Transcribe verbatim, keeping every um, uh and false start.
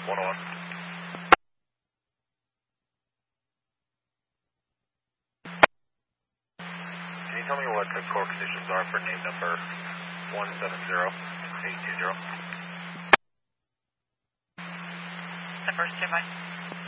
one oh one. Can you tell me what the core conditions are for name number one seven zero eight two zero? The first turbine.